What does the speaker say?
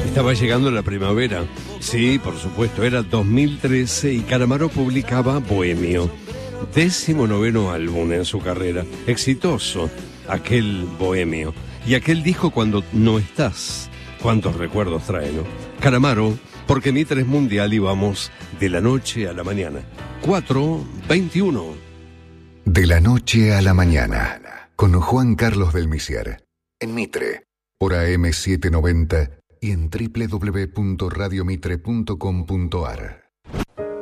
Estaba llegando la primavera. Sí, por supuesto, era 2013 y Calamaro publicaba Bohemio. 19º álbum en su carrera. Exitoso, aquel Bohemio. Y aquel disco Cuando no estás. Cuántos recuerdos trae, ¿no? Calamaro, porque Mitre es mundial y vamos de la noche a la mañana. 4:21. De la noche a la mañana. Con Juan Carlos del Misier. En Mitre. Por AM790 y en www.radiomitre.com.ar.